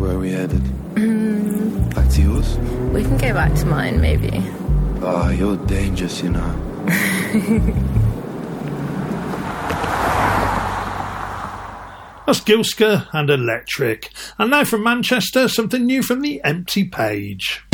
where are we headed? Back to yours? We can go back to mine, maybe. Oh, you're dangerous, you know. That's Gilska and Electric. And now from Manchester, something new from the Empty Page.